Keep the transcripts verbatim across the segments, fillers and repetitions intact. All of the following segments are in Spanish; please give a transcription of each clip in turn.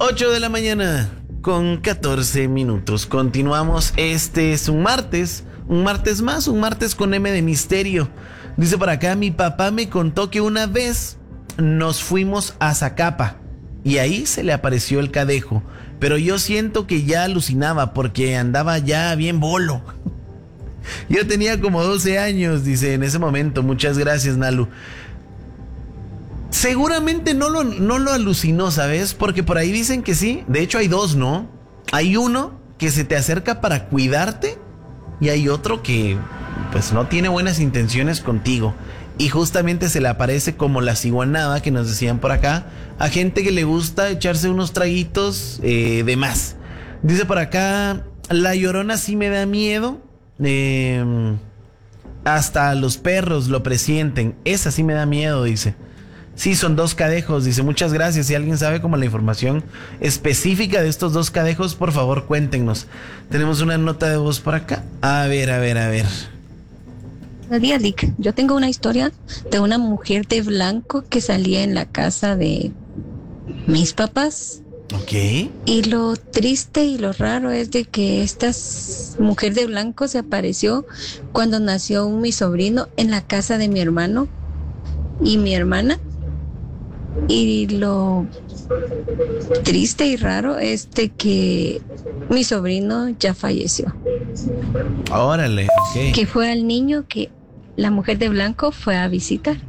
ocho de la mañana con catorce minutos. Continuamos. Este es un martes. Un martes más, un martes con M de misterio. Dice por acá, mi papá me contó que una vez nos fuimos a Zacapa y ahí se le apareció el cadejo. Pero yo siento que ya alucinaba porque andaba ya bien bolo. Yo tenía como doce años, dice, en ese momento. Muchas gracias, Nalu. Seguramente no lo, no lo alucinó, ¿sabes? Porque por ahí dicen que sí. De hecho hay dos, ¿no? Hay uno que se te acerca para cuidarte y hay otro que pues no tiene buenas intenciones contigo. Y justamente se le aparece como la ciguanaba que nos decían por acá, a gente que le gusta echarse unos traguitos eh, de más. Dice por acá, la Llorona sí me da miedo. Eh, hasta los perros lo presienten. Esa sí me da miedo, dice. Sí, son dos cadejos, dice, muchas gracias. Si alguien sabe como la información específica de estos dos cadejos, por favor cuéntenos. Tenemos una nota de voz por acá. A ver, a ver, a ver. Buenos días, Lick. Yo tengo una historia de una mujer de blanco que salía en la casa de mis papás. Ok. Y lo triste y lo raro es de que esta mujer de blanco se apareció cuando nació mi sobrino en la casa de mi hermano y mi hermana. Y lo triste y raro es de que mi sobrino ya falleció. Órale, ok. Que fue al niño que la mujer de blanco fue a visitar.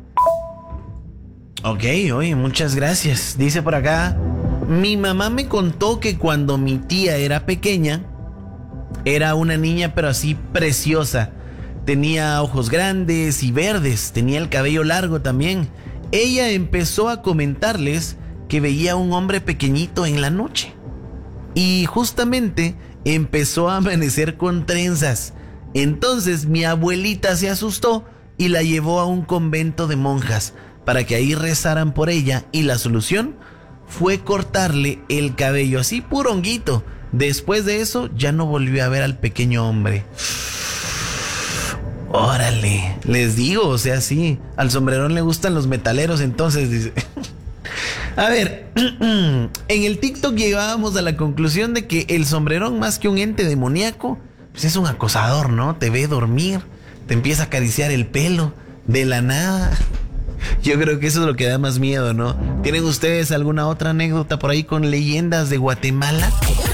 Ok, oye, muchas gracias. Dice por acá, mi mamá me contó que cuando mi tía era pequeña, era una niña pero así preciosa. Tenía ojos grandes y verdes, tenía el cabello largo también. Ella empezó a comentarles que veía a un hombre pequeñito en la noche. Y justamente empezó a amanecer con trenzas. Entonces mi abuelita se asustó y la llevó a un convento de monjas para que ahí rezaran por ella, y la solución fue cortarle el cabello, así puro honguito. Después de eso ya no volvió a ver al pequeño hombre. Órale, les digo, o sea, sí, al sombrerón le gustan los metaleros, entonces dice. A ver, en el TikTok llegábamos a la conclusión de que el sombrerón, más que un ente demoníaco, pues es un acosador, ¿no? Te ve dormir, te empieza a acariciar el pelo de la nada. Yo creo que eso es lo que da más miedo, ¿no? ¿Tienen ustedes alguna otra anécdota por ahí con leyendas de Guatemala?